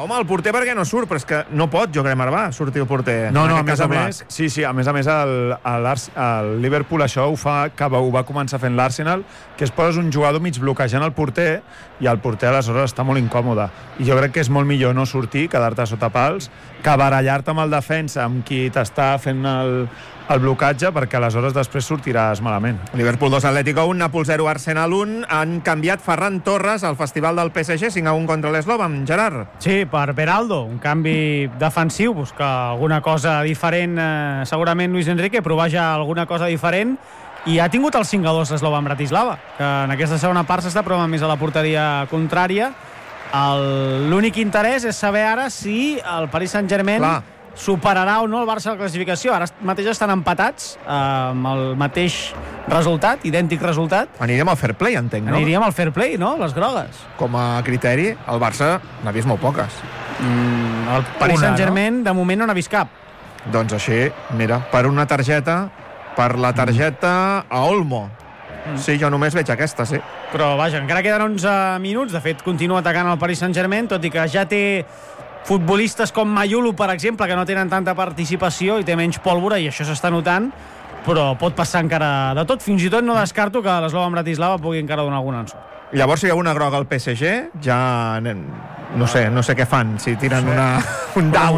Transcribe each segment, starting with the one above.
home, el porter per què no surt? Però és que no pot, jo crec, Marvà, sortir el porter. No, a més a més, a més el Liverpool això ho fa, que ho va començar fent l'Arsenal, que es poses un jugador mig bloquejant el porter i el porter aleshores està molt incòmode. I jo crec que és molt millor no sortir, quedar-te sota pals, que barallar-te amb el defensa, amb qui t'està fent el blocatge, perquè aleshores després sortiràs malament. Liverpool 2, Atlético 1, Nàpols 0, Arsenal 1. Han canviat Ferran Torres al festival del PSG, 5-1 contra l'Eslovan, Gerard. Sí, per Beraldo, un canvi defensiu, buscar alguna cosa diferent, segurament Luis Enrique, provar ja alguna cosa diferent, i ha tingut el 5-2 l'Slovan Bratislava, que en aquesta segona part s'està provant més a la porteria contrària. L'únic interès és saber ara si el Paris Saint-Germain superarà o no el Barça a la classificació. Ara mateix estan empatats amb el mateix resultat, idèntic resultat. Aniríem al fair play, entenc, no? Aniríem al fair play, no? Les grogues. Com a criteri, el Barça n'ha vist molt poques. El Paris Saint-Germain, de moment, no n'ha vist cap. Doncs així, mira, per una targeta, per la targeta a Olmo. Sí, jo només veig aquesta, sí. Però, vaja, encara queden 11 minuts. De fet, continua atacant el Paris Saint-Germain, tot i que ja té futbolistes com Mayulu, per exemple, que no tenen tanta participació i té menys pólvora, i això s'està notant, però pot passar encara de tot. Fins i tot no descarto que l'Slovan Bratislava pugui encara donar alguna ensort. Llavors, si hi ha una groga al PSG, ja no sé què fan, si tiren un dau.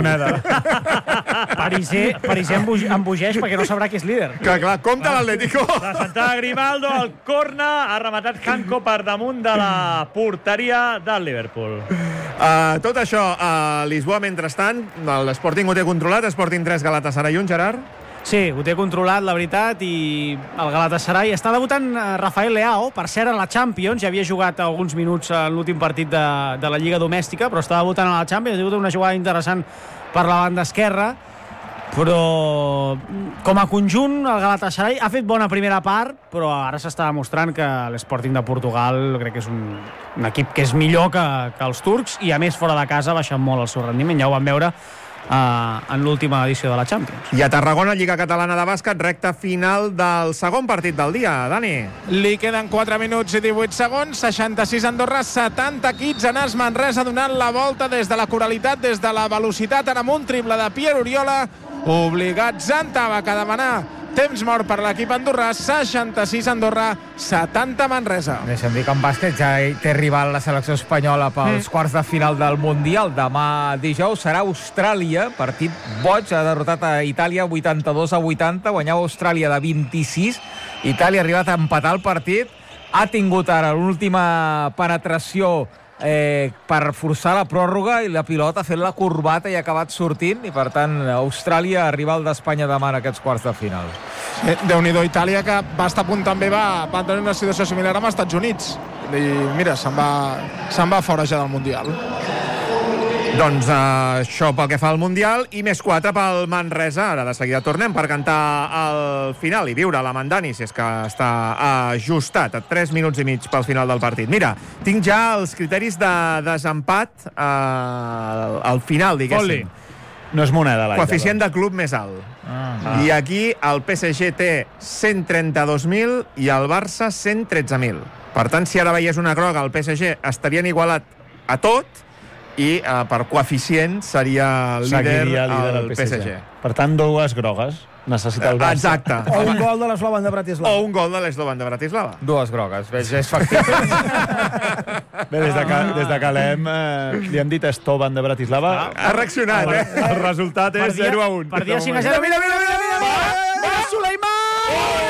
Parisé embogeix perquè no sabrà qui és líder. Clar, compta l'Atlético. La sentada de Grimaldo, el corna, ha rematat Hanco per damunt de la porteria del Liverpool. Tot això a Lisboa, mentrestant, l'Sporting ho té controlat, Sporting 3, Galatasaray 1, Gerard? Sí, ho té controlat, la veritat, i el Galatasaray està debutant Rafael Leao, per cert, a la Champions, ja havia jugat alguns minuts en l'últim partit de la Lliga Domèstica, però està debutant a la Champions, ha tingut una jugada interessant per la banda esquerra, però com a conjunt el Galatasaray ha fet bona primera part, però ara s'està demostrant que l'Sporting de Portugal crec que és un equip que és millor que els turcs, i a més fora de casa ha baixat molt el seu rendiment, ja ho vam veure en l'última edició de la Champions. I a Tarragona, Lliga Catalana de Bàsquet, recta final del segon partit del dia. Dani. Li queden 4 minuts i 18 segons, 66 Andorra, 70 Kids. Anas Manresa donant la volta des de la coralitat, des de la velocitat, ara amb un triple de Pierre Oriola, obligat Zantàvec a demanar temps mort per l'equip andorrà. 66 Andorra, 70 Manresa. Deixa'm dir que en bàsquet ja té rival la selecció espanyola pels quarts de final del Mundial. Demà dijous serà Austràlia, partit boig, ha derrotat a Itàlia 82-80, guanyava Austràlia de 26. Itàlia ha arribat a empatar el partit, ha tingut ara l'última penetració per forçar la pròrroga, i la pilota ha fet la corbata i ha acabat sortint, i per tant Austràlia, rival d'Espanya demà en aquests quarts de final. Déu-n'hi-do, Itàlia, que va estar a punt també, va tenir una situació similar amb els Estats Units, i mira, se'n va fora ja del Mundial. Doncs això pel que fa al Mundial, i més 4 pel Manresa. Ara de seguida tornem per cantar al final i viure la Mandani, si és que està ajustat a 3 minuts i mig pel final del partit. Mira, tinc ja els criteris de desempat al final, diguéssim. No és moneda, l'aigua. Coeficient de club més alt. I aquí el PSG té 132.000 i el Barça 113.000. Per tant, si ara veiés una groga, el PSG estarien igualat a tot, i per coeficient seria líder el PSG. Per tant, 2 grogues necessita el Barça. Exacte. O un gol de l'Slovan de Bratislava. O un gol de l'Slovan de Bratislava. 2 grogues, és factible. Bé, des de que li hem dit Estovan de Bratislava, ha reaccionat, El resultat és 0-1. Per dia 5-0. Mira, Suleiman!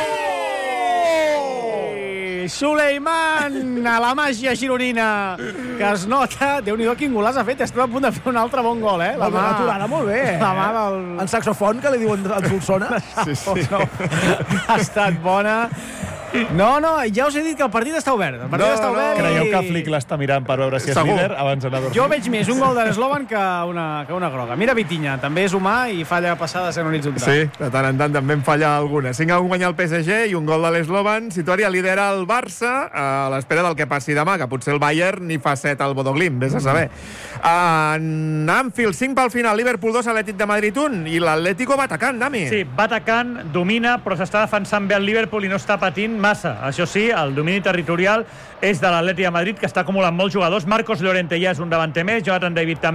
Suleiman, a la màgia gironina, que es nota. Déu-n'hi-do, quin golaç ha fet. Estem a punt de fer un altre bon gol, eh? La mà aturada molt bé. La mà del... En saxofon, que li diuen en Solsona. Sí. Ha estat bona. No, ja us he dit que el partit està obert. El partit està obert. Creieu que Flick l'està mirant per veure si és líder abans d'anar a dormir? Jo veig més un gol de l'Slovan que una groga. Mira Vitinha, també és humà i falla passades en horitzontal. Sí, de tant en tant també en falla alguna. 5-1 guanya el PSG i un gol de l'Slovan situaria líder el Barça a l'espera del que passi demà, que potser el Bayern ni fa 7 al Bodo Glimt, vés a saber. En Anfield, 5 pel final, Liverpool 2, Atlètic de Madrid 1, i l'Atlético va atacant, Dami. Sí, va atacant, domina, però s'està defensant bé el Liverpool i no està patint massa. Això sí, el domini territorial és de l'Atlètic de Madrid, que està acumulant molts jugadors. Marcos Llorente ja és un davanter més, Jonathan David també.